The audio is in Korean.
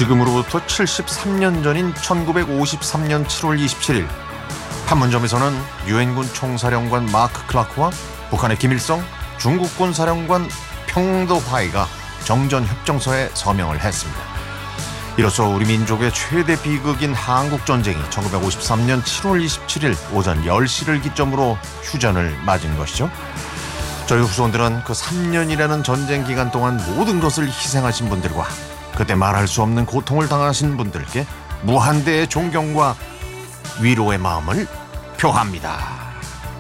지금으로부터 73년 전인 1953년 7월 27일 판문점에서는 유엔군 총사령관 마크 클라크와 북한의 김일성, 중국군 사령관 평더화이가 정전협정서에 서명을 했습니다. 이로써 우리 민족의 최대 비극인 한국전쟁이 1953년 7월 27일 오전 10시를 기점으로 휴전을 맞은 것이죠. 저희 후손들은 그 3년이라는 전쟁 기간 동안 모든 것을 희생하신 분들과 그때 말할 수 없는 고통을 당하신 분들께 무한대의 존경과 위로의 마음을 표합니다.